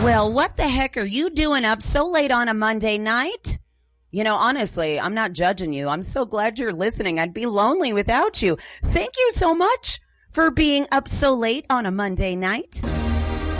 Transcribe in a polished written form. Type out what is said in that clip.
Well, what the heck are you doing up so late on a Monday night? You know, honestly, I'm not judging you. I'm so glad you're listening. I'd be lonely without you. Thank you so much for being up so late on a Monday night.